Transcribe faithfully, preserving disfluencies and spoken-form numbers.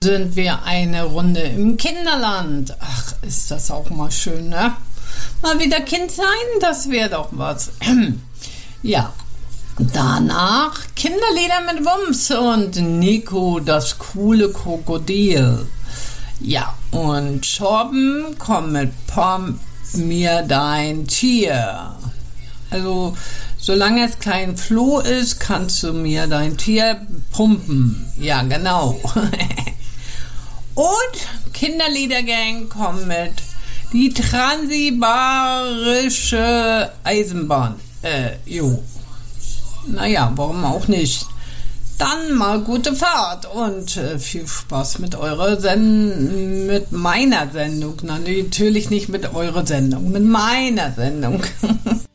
sind wir eine Runde im Kinderland. Ach, ist das auch mal schön, ne? Mal wieder Kind sein, das wäre doch was. Ja, danach Kinderlieder mit Wumms und Nico, das coole Krokodil. Ja, und Schorben kommt mit Pom mir dein Tier. Also, solange es kein Floh ist, kannst du mir dein Tier pumpen. Ja, genau. Und Kinderliedergang kommt mit die Transsibarische Eisenbahn. Äh, jo. Naja, warum auch nicht? Dann mal gute Fahrt und äh, viel Spaß mit eurer Sendung, mit meiner Sendung. Na, natürlich nicht mit eurer Sendung, mit meiner Sendung.